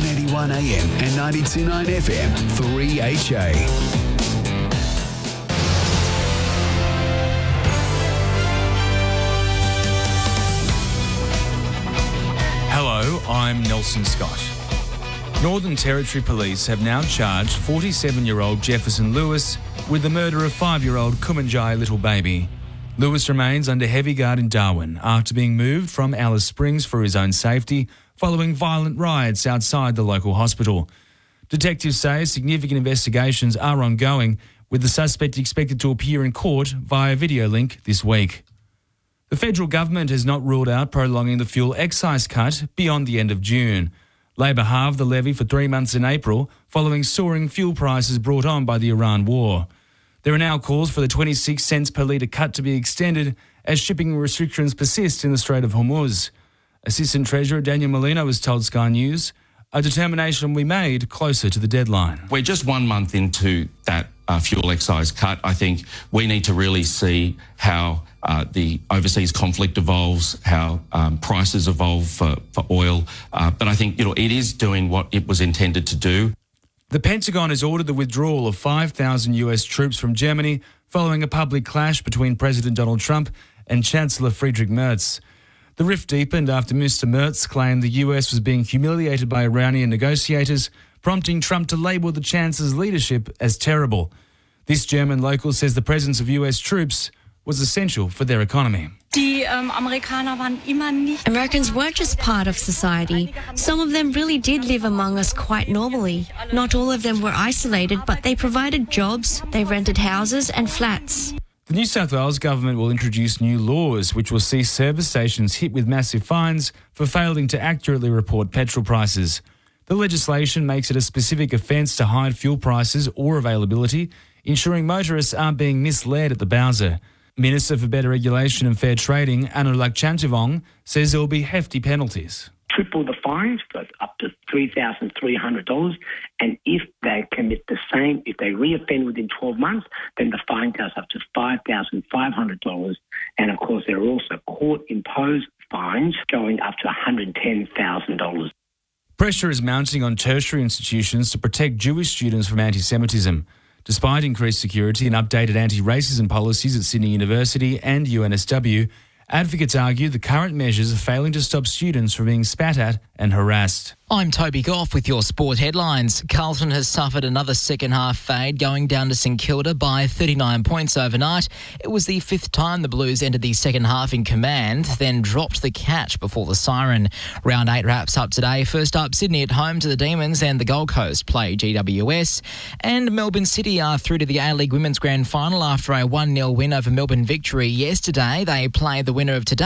981 AM and 92.9 FM, 3HA. Hello, I'm Nelson Scott. Northern Territory Police have now charged 47-year-old Jefferson Lewis with the murder of 5-year-old Kumanjai little baby. Lewis remains under heavy guard in Darwin after being moved from Alice Springs for his own safety following violent riots outside the local hospital. Detectives say significant investigations are ongoing, with the suspect expected to appear in court via video link this week. The federal government has not ruled out prolonging the fuel excise cut beyond the end of June. Labor halved the levy for 3 months in April following soaring fuel prices brought on by the Iran war. There are now calls for the 26 cents per litre cut to be extended as shipping restrictions persist in the Strait of Hormuz. Assistant Treasurer Daniel Molino has told Sky News a determination we made closer to the deadline. We're just 1 month into that fuel excise cut. I think we need to really see how the overseas conflict evolves, how prices evolve for oil. But I think, it is doing what it was intended to do. The Pentagon has ordered the withdrawal of 5,000 US troops from Germany following a public clash between President Donald Trump and Chancellor Friedrich Merz. The rift deepened after Mr. Merz claimed the US was being humiliated by Iranian negotiators, prompting Trump to label the Chancellor's leadership as terrible. This German local says the presence of US troops was essential for their economy. Americans weren't just part of society. Some of them really did live among us quite normally. Not all of them were isolated, but they provided jobs, they rented houses and flats. The New South Wales government will introduce new laws which will see service stations hit with massive fines for failing to accurately report petrol prices. The legislation makes it a specific offence to hide fuel prices or availability, ensuring motorists aren't being misled at the bowser. Minister for Better Regulation and Fair Trading, Anurag Chantivong, says there will be hefty penalties. Triple the fines, so up to $3,300. And if they commit the same, if they reoffend within 12 months, then the fine goes up to $5,500. And of course, there are also court-imposed fines going up to $110,000. Pressure is mounting on tertiary institutions to protect Jewish students from anti-Semitism. Despite increased security and updated anti-racism policies at Sydney University and UNSW, advocates argue the current measures are failing to stop students from being spat at and harassed. I'm Toby Goff with your sport headlines. Carlton has suffered another second-half fade, going down to St Kilda by 39 points overnight. It was the fifth time the Blues entered the second half in command, then dropped the catch before the siren. Round 8 wraps up today. First up, Sydney at home to the Demons and the Gold Coast play GWS. And Melbourne City are through to the A-League Women's Grand Final after a 1-0 win over Melbourne Victory yesterday. They play the winner of today